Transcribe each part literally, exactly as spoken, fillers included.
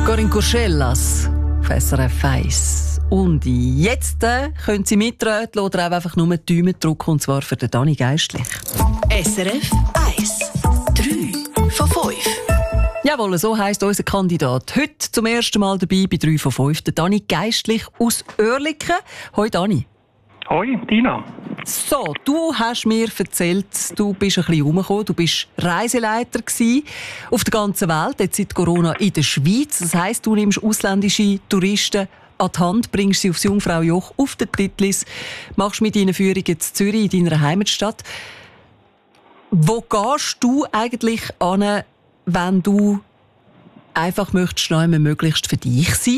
Corinne Curschellas auf S R F eins. Und jetzt äh, können Sie mitreden oder auch einfach nur die Daumen drücken, und zwar für den Dani Geistlich. S R F eins. drei von fünf. Jawohl, so heisst unser Kandidat. Heute zum ersten Mal dabei bei drei von fünf, der Dani Geistlich aus Oerlikon. Hoi Dani. Hoi, Tina. So, du hast mir erzählt, du bist ein bisschen rumgekommen, du bist Reiseleiter gewesen auf der ganzen Welt, jetzt seit Corona in der Schweiz. Das heisst, du nimmst ausländische Touristen an die Hand, bringst sie aufs Jungfraujoch, auf den Titlis, machst mit ihnen Führungen in Zürich, in deiner Heimatstadt. Wo gehst du eigentlich an, wenn du einfach möchtest, noch einmal möglichst für dich sein?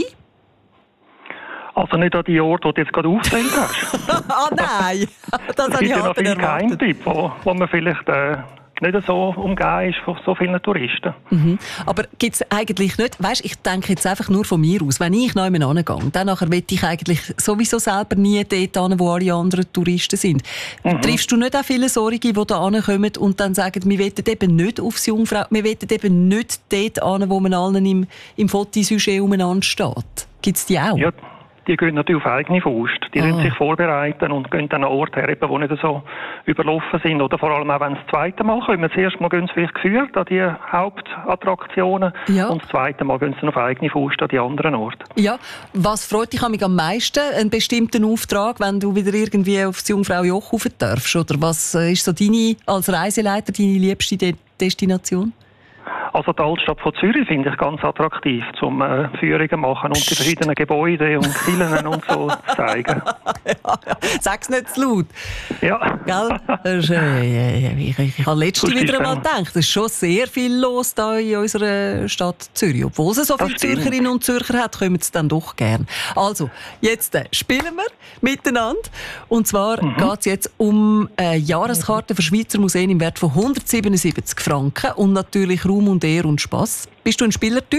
Also nicht an die Orte, die du jetzt gerade aufgezählt hast. Ah nein, das habe ich ja noch halt viele erwartet. Geheimtipps, wo, wo man vielleicht äh, nicht so umgeben ist von so vielen Touristen. Mhm. Aber gibt es eigentlich nicht, weißt, ich denke jetzt einfach nur von mir aus, wenn ich noch einmal hingehe, dann nachher will ich eigentlich sowieso selber nie dort hin, wo alle anderen Touristen sind. Mhm. Triffst du nicht auch viele solche, die da hinkommen und dann sagen, wir wollen eben nicht aufs Jungfrau, wir wollen eben nicht dort hin, wo man allen im, im Fotosujet umeinander steht? Gibt es die auch? Ja. Die gehen natürlich auf eigene Faust. Die ah. müssen sich vorbereiten und gehen dann an Orte her, die nicht so überlaufen sind. Oder vor allem auch, wenn sie das zweite Mal kommen. Das erste Mal gehen sie vielleicht geführt an die Hauptattraktionen. Ja. Und das zweite Mal gehen sie dann auf eigene Faust an die anderen Orte. Ja. Was freut dich am meisten? Einen bestimmten Auftrag, wenn du wieder irgendwie aufs Jungfraujoch rauf darfst? Oder was ist so deine, als Reiseleiter, deine liebste De- Destination? Also die Altstadt von Zürich finde ich ganz attraktiv, zum äh, Führungen machen und die verschiedenen Gebäude und Villen und so zeigen. Ja, sag's nicht zu laut. Ja. Gell? Das ist, äh, ich ich, ich habe letztens Gut, wieder einmal gedacht, es ist schon sehr viel los da in unserer Stadt Zürich. Obwohl es so viele Zürcherinnen und Zürcher hat, kommen sie dann doch gern. Also, jetzt äh, spielen wir miteinander. Und zwar mhm. geht es jetzt um eine Jahreskarte für Schweizer Museen im Wert von hundertsiebenundsiebzig Franken und natürlich Raum und Ehr und Spass. Bist du ein Spielertyp?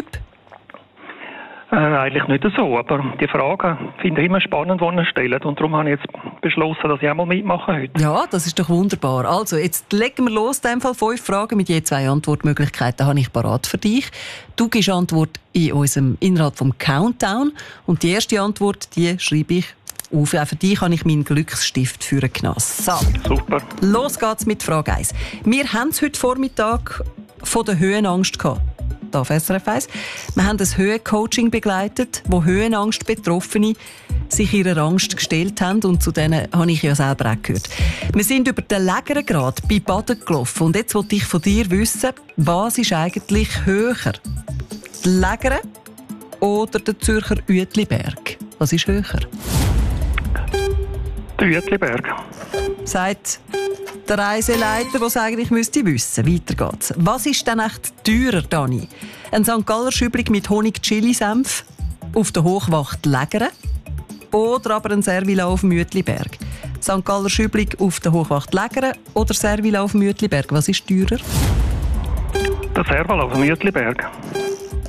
Äh, eigentlich nicht so, aber die Fragen finde ich immer spannend, die ihr stellt. Und darum habe ich jetzt beschlossen, dass ich auch mal mitmache heute. Ja, das ist doch wunderbar. Also, jetzt legen wir los. In dem Fall fünf Fragen mit je zwei Antwortmöglichkeiten habe ich parat für dich. Du gibst Antwort in unserem, innerhalb vom Countdown. Und die erste Antwort, die schreibe ich auf. Auch für dich habe ich meinen Glücksstift für genommen. So. Super. Los geht's mit Frage eins. Wir haben es heute Vormittag von der Höhenangst gehabt. Da auf S R F eins. Wir haben ein Höhencoaching begleitet, wo Höhenangst-Betroffene sich ihrer Angst gestellt haben. Und zu denen habe ich ja selber auch gehört. Wir sind über den Lägerengrad bei Baden gelaufen. Und jetzt wollte ich von dir wissen, was ist eigentlich höher? Die Lägere oder der Zürcher Uetliberg? Was ist höher? Der Uetliberg. Sagt der Reiseleiter, der es eigentlich müsste wissen. Weiter geht's. Was ist denn echt teurer, Dani? Ein Sankt Galler Schüblig mit Honig-Chili-Senf auf der Hochwacht Lägere oder aber ein Servila auf dem Uetliberg? Sankt Galler Schüblig auf der Hochwacht Lägere oder Servila auf dem Uetliberg? Was ist teurer? Der Servila auf dem Uetliberg.